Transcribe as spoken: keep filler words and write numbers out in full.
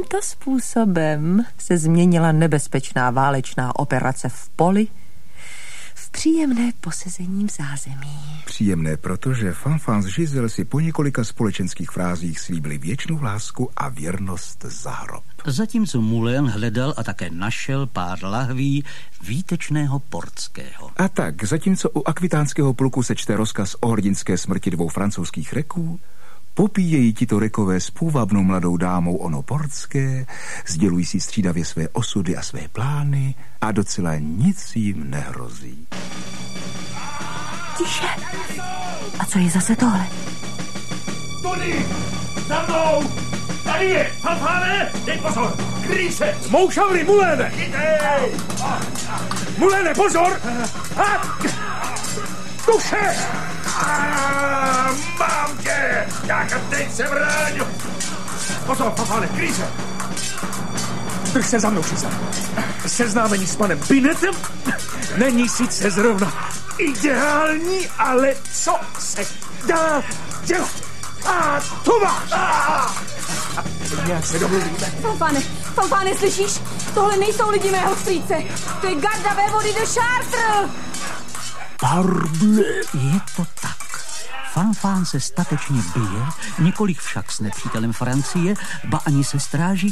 tímto způsobem se změnila nebezpečná válečná operace v poli v příjemné posezení v zázemí. Příjemné, protože Fanfan z Giselle si po několika společenských frázích slíbili věčnou lásku a věrnost za hrob. Zatímco Moulin hledal a také našel pár lahví výtečného portského. A tak, zatímco u akvitánského pluku se čte rozkaz o hrdinské smrti dvou francouzských reků, popíjejí tito rekové s půvabnou mladou dámou ono portské, sdělují si střídavě své osudy a své plány a docela nic jim nehrozí. Tiše! A co je zase tohle? Tony! Za mnou! Tady je! Fanfáne! Dej pozor! Kryj se! Moušavry, Muléne! Chytej! Muléne, pozor! A! Duše! A, mám tě! Tak a teď se vráň! Pozor, Fanfáne, kryj se! Drž se za mnou, Giselle. Seznámení s panem Binetem není sice zrovna ideální, ale co se dá dělat? A tu máš! Nějak se domluvíme. Fanfáne, Fanfáne, slyšíš? Tohle nejsou lidi mého strýce. To je garda vévody de Chartres. Parble. Je to tak. Fanfán se statečně bije, nikoliv však s nepřítelem Francie, ba ani se stráží